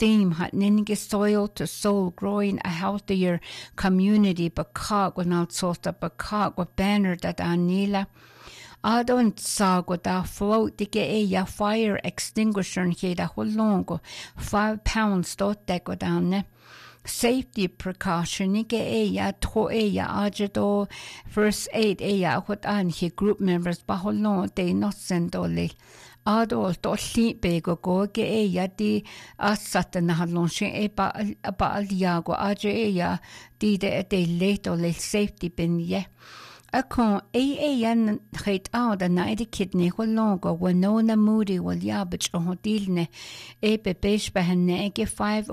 theme hat ninge soil to soul, growing a healthier community, bakag wanal sota bakag wa banner that anila. Adon sag with a float dige a fire extinguisher and he da holongo 5 pounds dot deco down. Safety precaution ige ya to ya ajado first aid ya what an he group members baholon de not sendole. Adol to sleep go ge ya di asat na halon she ba aliago aje ya di de later safety bin ye. Akon yan het out na ide kidney holongo Winona Moody will yabach on dilne bebesh behne ege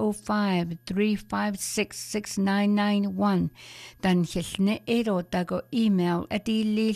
505-356-6991 dan hilne ero dago email adilil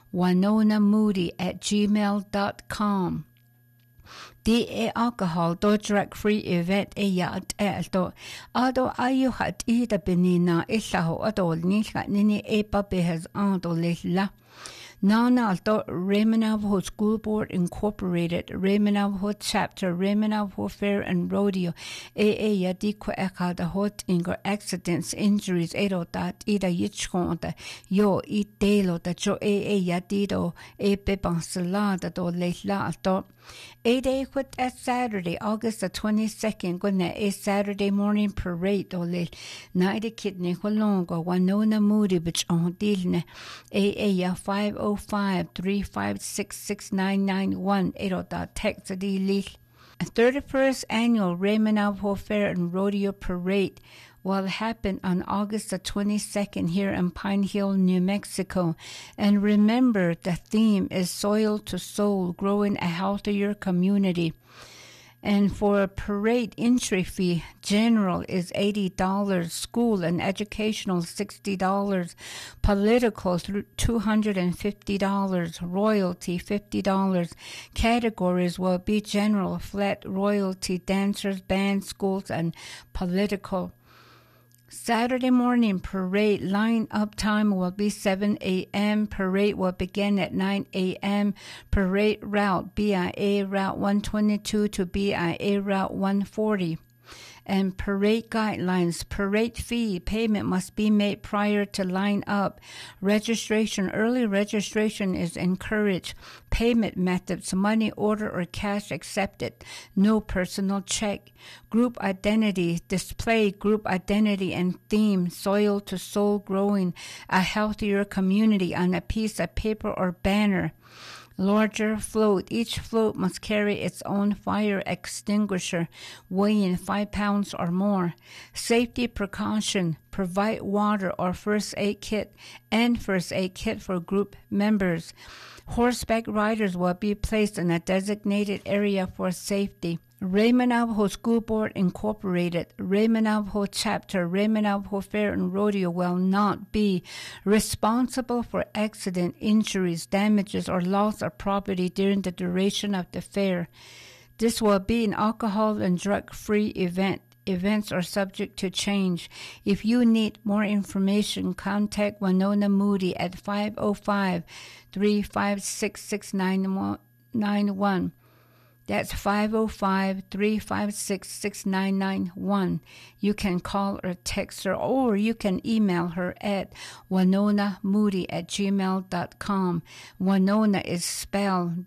winonamoody@gmail.com. The alcohol do drug free event yat elto ado ayu hat ida benina illaho adol nilha nini behas ando lilla. Nalto Remanavho School Board Incorporated, Remanavho Chapter, Remanavho Fair and Rodeo, Yadiko Eka the hot inger accidents, injuries, dat ida yichkonda, yo eat delo that jo yadido, bebansalada do leila to. Quit at Saturday, August the 22nd, gonna Saturday morning parade or late night kidney holongo, Winona Moody, which on dilne, ya 505-356-6991, text the lil. 31st annual Remanavho Fair and Rodeo Parade will happen on August the 22nd here in Pine Hill, New Mexico. And remember, the theme is Soil to Soul, growing a healthier community. And for a parade entry fee, general is $80, school and educational $60, political $250, royalty $50. Categories will be general, flat, royalty, dancers, band, schools, and political. Saturday morning parade line-up time will be 7 a.m. Parade will begin at 9 a.m. Parade route BIA Route 122 to BIA Route 140. And parade guidelines. Parade fee payment must be made prior to line up. Early registration is encouraged. Payment methods, money order or cash accepted. No personal check. Group identity, display group identity and theme, soil to soul, growing a healthier community on a piece of paper or banner. Larger float. Each float must carry its own fire extinguisher, weighing 5 pounds or more. Safety precaution. Provide water or first aid kit and first aid kit for group members. Horseback riders will be placed in a designated area for safety. Remanavho School Board Incorporated, Remanavho Chapter, Remanavho Fair and Rodeo will not be responsible for accident, injuries, damages, or loss of property during the duration of the fair. This will be an alcohol and drug-free event. Events are subject to change. If you need more information, contact Winona Moody at 505-356-6991. That's 505-356-6991. You can call or text her, or you can email her at winonamoody@gmail.com. Winona is spelled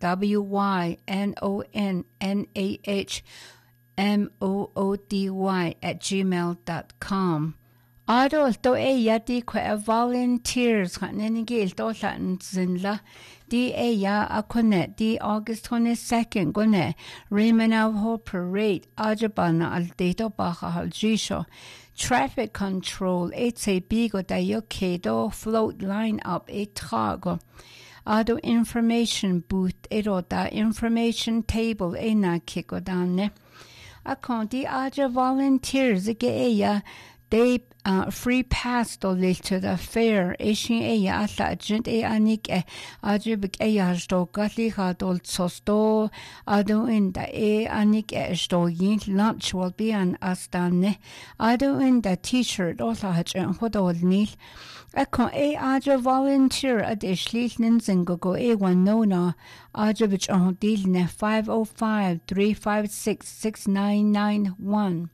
WYNONAHMOODY@gmail.com. Adol to yati kwa volunteers hanenigil to latin zinla di ya akone di August 22nd gone Remanavho Parade ajabana al deto baja haljisho traffic control it's a bigo da yokedo float line up a trago ado information booth erota information table ena kiko dane akon di aja volunteers ge they free pass to the fair. Ishin atla agent anik ajibik sto gatli hadol sosto ado in the anik sto yin lunch will be an astane ado in the t-shirt also hach and hodol nil akon aja volunteer at ishlin zingo Winona ajibich on deal ne 505-356-6991.